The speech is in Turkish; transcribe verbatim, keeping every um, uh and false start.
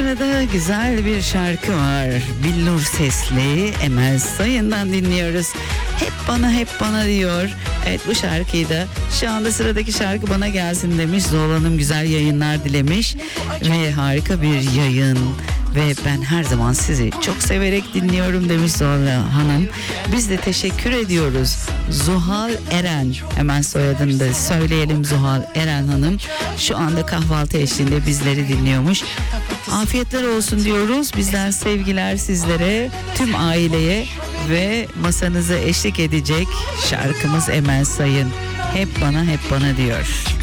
Sırada güzel bir şarkı var. Billur sesli Emel Sayın'dan dinliyoruz. Hep bana hep bana diyor. Evet, bu şarkıyı da şu anda sıradaki şarkı bana gelsin demiş. Zola Hanım güzel yayınlar dilemiş. Ve harika bir yayın. Ve ben her zaman sizi çok severek dinliyorum demiş Zola Hanım. Biz de teşekkür ediyoruz. Zuhal Eren, hemen soyadını da söyleyelim, Zuhal Eren Hanım şu anda kahvaltı eşliğinde bizleri dinliyormuş. Afiyetler olsun diyoruz. Bizden sevgiler sizlere, tüm aileye ve masanıza eşlik edecek şarkımız Emel Sayın. Hep bana hep bana diyor.